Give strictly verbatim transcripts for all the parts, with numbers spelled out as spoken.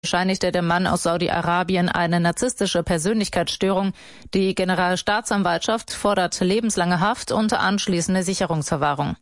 bescheinigte der Mann aus Saudi-Arabien eine narzisstische Persönlichkeitsstörung. Die Generalstaatsanwaltschaft fordert lebenslange Haft und anschließende Sicherungsverwahrung.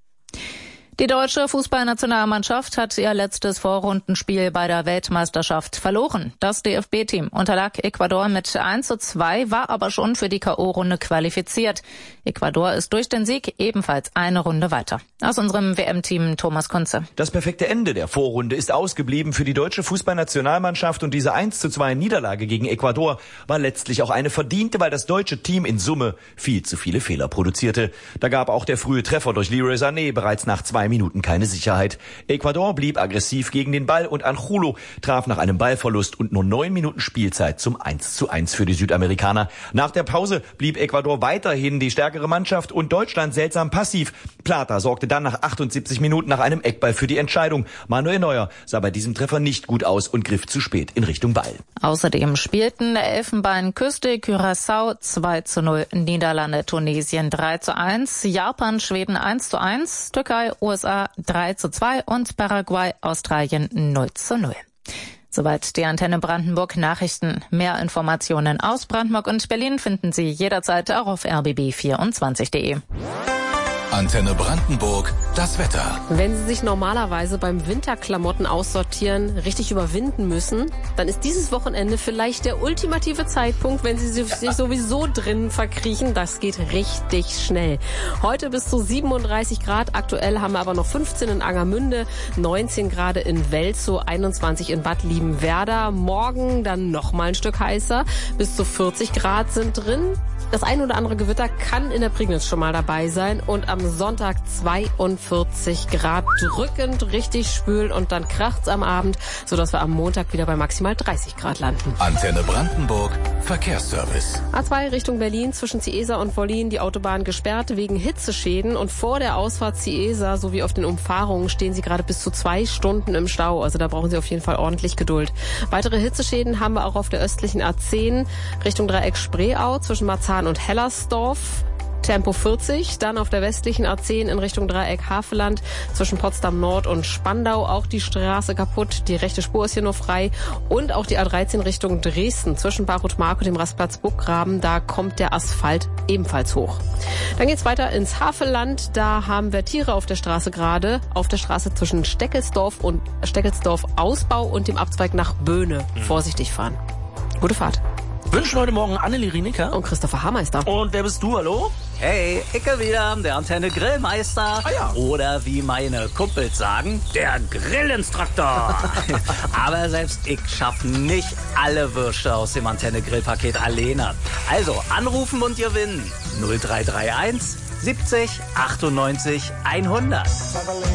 Die deutsche Fußballnationalmannschaft hat ihr letztes Vorrundenspiel bei der Weltmeisterschaft verloren. Das D F B-Team unterlag Ecuador mit eins zu zwei, war aber schon für die K O-Runde qualifiziert. Ecuador ist durch den Sieg ebenfalls eine Runde weiter. Aus unserem W M-Team Thomas Kunze. Das perfekte Ende der Vorrunde ist ausgeblieben für die deutsche Fußballnationalmannschaft und diese eins zu zwei Niederlage gegen Ecuador war letztlich auch eine verdiente, weil das deutsche Team in Summe viel zu viele Fehler produzierte. Da gab auch der frühe Treffer durch Leroy Sané bereits nach zwei Minuten keine Sicherheit. Ecuador blieb aggressiv gegen den Ball und Angulo traf nach einem Ballverlust und nur neun Minuten Spielzeit zum eins zu eins für die Südamerikaner. Nach der Pause blieb Ecuador weiterhin die stärkere Mannschaft und Deutschland seltsam passiv. Plata sorgte dann nach achtundsiebzig Minuten nach einem Eckball für die Entscheidung. Manuel Neuer sah bei diesem Treffer nicht gut aus und griff zu spät in Richtung Ball. Außerdem spielten Elfenbeinküste, Curaçao zwei zu null, Niederlande, Tunesien drei zu eins, Japan, Schweden eins zu eins, Türkei, U S A drei zu zwei und Paraguay, Australien null zu null. Soweit die Antenne Brandenburg Nachrichten. Mehr Informationen aus Brandenburg und Berlin finden Sie jederzeit auch auf r b b vierundzwanzig punkt de. Antenne Brandenburg, das Wetter. Wenn Sie sich normalerweise beim Winterklamotten aussortieren richtig überwinden müssen, dann ist dieses Wochenende vielleicht der ultimative Zeitpunkt, wenn Sie sich sowieso drinnen verkriechen. Das geht richtig schnell. Heute bis zu siebenunddreißig Grad. Aktuell haben wir aber noch fünfzehn in Angermünde, neunzehn Grad in Welzow, einundzwanzig in Bad Liebenwerda. Morgen dann noch mal ein Stück heißer. Bis zu vierzig Grad sind drin. Das ein oder andere Gewitter kann in der Prignitz schon mal dabei sein und am Sonntag zweiundvierzig Grad, drückend, richtig spül und dann kracht's am Abend, sodass wir am Montag wieder bei maximal dreißig Grad landen. Antenne Brandenburg, Verkehrsservice. A zwei Richtung Berlin zwischen Ziesa und Wollin die Autobahn gesperrt wegen Hitzeschäden und vor der Ausfahrt Ziesa sowie auf den Umfahrungen stehen Sie gerade bis zu zwei Stunden im Stau, also da brauchen Sie auf jeden Fall ordentlich Geduld. Weitere Hitzeschäden haben wir auch auf der östlichen A zehn Richtung Dreieck Spreeau zwischen Marzahn und Hellersdorf. Tempo vierzig, dann auf der westlichen A zehn in Richtung Dreieck Havelland zwischen Potsdam Nord und Spandau auch die Straße kaputt, die rechte Spur ist hier nur frei und auch die A dreizehn Richtung Dresden zwischen Barutmark und dem Rastplatz Burggraben, da kommt der Asphalt ebenfalls hoch. Dann geht's weiter ins Havelland, da haben wir Tiere auf der Straße gerade, auf der Straße zwischen Steckelsdorf und Steckelsdorf Ausbau und dem Abzweig nach Böhne. Mhm. Vorsichtig fahren. Gute Fahrt. Wünschen heute Morgen Annelie Rienecker und Christopher Haarmeister. Und wer bist du, hallo? Hey, Icke wieder, der Antenne Grillmeister. Ah, ja. Oder wie meine Kumpels sagen, der Grillinstruktor. Aber selbst ich schaff nicht alle Würste aus dem Antenne Grillpaket alleine. Also anrufen und gewinnen. null drei drei eins siebzig achtundneunzig hundert.